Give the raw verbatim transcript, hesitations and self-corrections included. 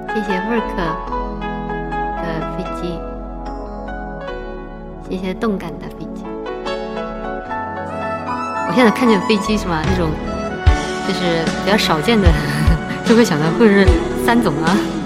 谢谢 work 的飞机，谢谢动感的飞机。我现在看见飞机是吗？那种就是比较少见的，就会想到会是三种啊。